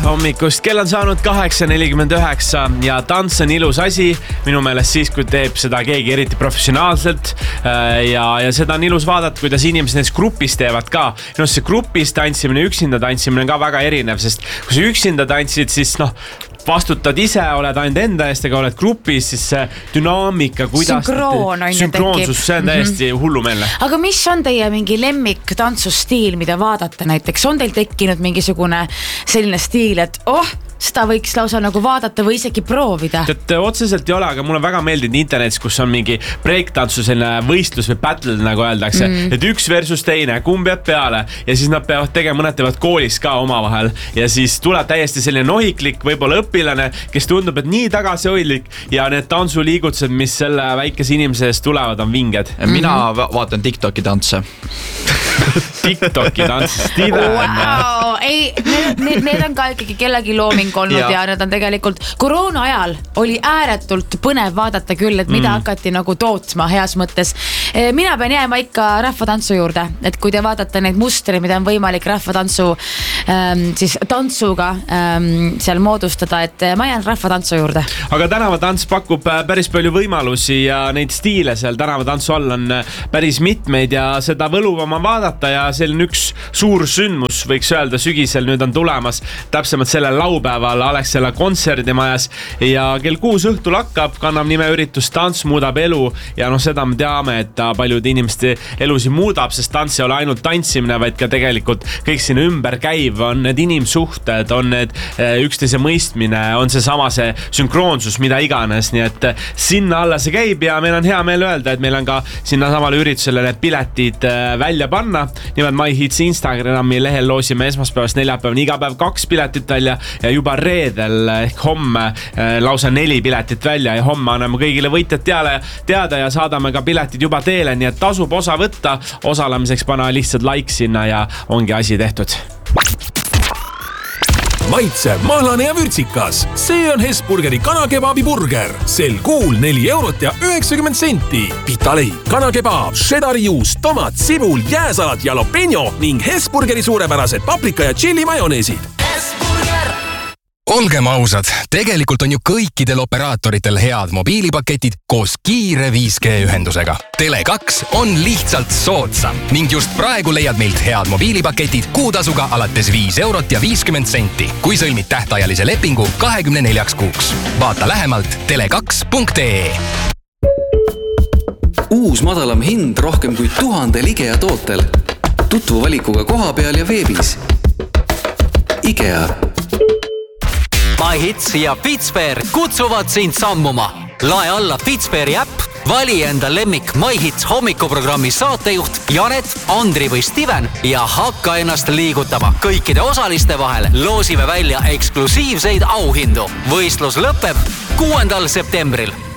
hommikust, kell on saanud 8:49 ja tants on ilus asi. Minu meelest siis, kui teeb seda keegi eriti professionaalselt ja seda on ilus vaadata, kuidas inimesed näiteks grupis teevad ka. See grupis tantsimine, üksinda tantsimine on ka väga erinev, sest kui sa üksinda tantsid, siis vastutad ise, oled ainult enda eest, aga oled grupis, siis see dünaamika, kuidas sünkroonsus, see on täiesti hullumeelne. Aga mis on teie mingi lemmik tantsustiil, mida vaadata näiteks? On teil tekkinud mingisugune selline stiil, et seda võiks lausa nagu vaadata või isegi proovida? Otseselt ei ole, aga mulle väga meeldinud internetis, kus on mingi breaktantsu selline võistlus või battle, nagu öeldakse, et üks versus teine, kumb jääb peale ja siis nad peavad tegema, mõned teevad koolis ka omavahel ja siis tuleb täiesti selline nohiklik, võib-olla õpilane, kes tundub, et nii tagasihoidlik ja need tantsuliigutused, mis selle väikese inimese eest tulevad, on vinged. Mina vaatan TikToki tantse. TikToki tantse, Steven. Wow. Ei, need on ka ikkagi kellegi looming olnud ja need on tegelikult koroona ajal oli ääretult põnev vaadata küll, et mida hakati nagu tootma heas mõttes. Mina pean jääma ikka rahvatantsu juurde, et kui te vaatate neid mustri, mida on võimalik rahvatantsu siis tantsuga seal moodustada, et ma jään rahvatantsu juurde. Aga tänavatants pakub päris palju võimalusi ja neid stiile seal tänavatantsu all on päris mitmeid ja seda võluvam on vaadata ja see on üks suur sündmus, võiks öelda, sügisel nüüd on tulemas täpsemalt selle laupäeval Alexela kontserdimajas ja kell 6 õhtul hakkab, kannab nime üritus Tants muudab elu ja seda me teame, et ta paljude inimeste elusi muudab, sest tants ei ole ainult tantsimine, vaid ka tegelikult kõik sinna ümber käiv, on need inimsuhted, on need üksteise mõistmine, on see sünkroonsus, mida iganes, nii et sinna alla see käib ja meil on hea meel öelda, et meil on ka sinna samale üritusele need piletid välja panna. Nimelt MyHits Instagrami lehel loosime esmaspäevast neljapäevani iga päev 2 piletit välja ja juba reedel ehk homme lausa 4 piletit välja ja homme anname kõigile võitjad teada ja saadame ka piletid juba teele, nii et tasub osa võtta, osalemiseks pane lihtsalt like sinna ja ongi asi tehtud. Maitsev, mahlane ja vürtsikas. See on Hesburgeri kanakebabi burger. Sel kuul 4 eurot ja 90 senti. Pitaleid, kanakebaab, cheddari juust, tomat, sibul, jääsalat, jalapeno ning Hesburgeri suurepärased paprika ja chili majoneesid. Olgem ausad, tegelikult on ju kõikidel operaatoritel head mobiilipaketid koos kiire 5G ühendusega. Tele2 on lihtsalt soodsam ning just praegu leiad meilt head mobiilipaketid kuutasuga alates 5 eurot ja 50 senti, kui sõlmid tähtajalise lepingu 24 kuuks. Vaata lähemalt tele2.ee. Uus madalam hind rohkem kui 1000 IKEA tootel. Tutvu valikuga koha peal ja veebis. IKEA. MyHits ja Fitsper kutsuvad sind sammuma. Lae alla Fitsperi äpp, vali enda lemmik MyHits hommikuprogrammi saatejuht Janet, Andri või Steven ja hakka ennast liigutama. Kõikide osaliste vahel loosime välja eksklusiivseid auhindu. Võistlus lõpeb 6. septembril.